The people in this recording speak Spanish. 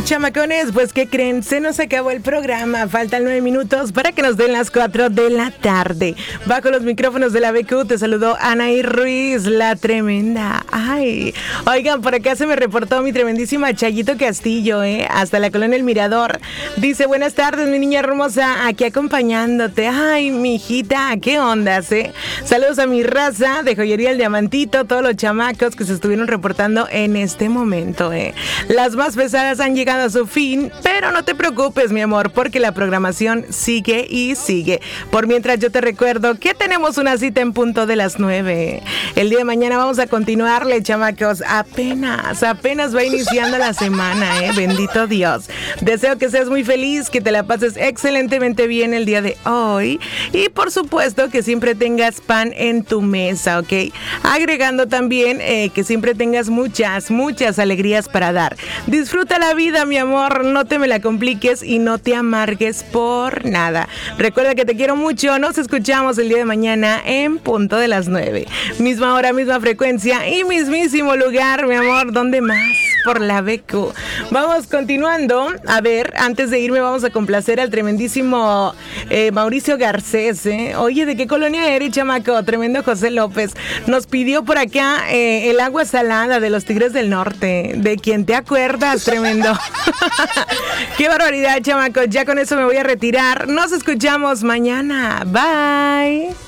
Chamacones, pues ¿qué creen? Se nos acabó el programa, faltan 9 minutos para que nos den las 4 de la tarde. Bajo los micrófonos de la BQ te saludó Anaí Ruiz, la tremenda. Ay, oigan, por acá se me reportó mi tremendísima Chayito Castillo, hasta la colonia El Mirador. Dice, buenas tardes, mi niña hermosa, aquí acompañándote. Ay, mi hijita, ¿qué ondas, Saludos a mi raza de Joyería El Diamantito, todos los chamacos que se estuvieron reportando en este momento, Las más pesadas han llegado a su fin, pero no te preocupes, mi amor, porque la programación sigue y sigue. Por mientras yo te recuerdo que tenemos una cita en punto de las 9. El día de mañana vamos a continuarle, chamacos. Apenas va iniciando la semana, bendito Dios. Deseo que seas muy feliz, que te la pases excelentemente bien el día de hoy y por supuesto que siempre tengas pan en tu mesa, ¿ok? Agregando también que siempre tengas muchas alegrías para dar. Disfruta la vida, mi amor, no te me la compliques y no te amargues por nada. Recuerda que te quiero mucho, nos escuchamos el día de mañana en punto de las 9. Misma hora, misma frecuencia y mismísimo lugar, mi amor, ¿dónde más? Por la BQ. Vamos continuando. A ver, antes de irme vamos a complacer al tremendísimo Mauricio Garcés, Oye, ¿de qué colonia eres, chamaco? Tremendo José López. Nos pidió por acá el agua salada de los Tigres del Norte. ¿De quién te acuerdas? Tremendo. Qué barbaridad, chamacos. Ya con eso me voy a retirar. Nos escuchamos mañana. Bye.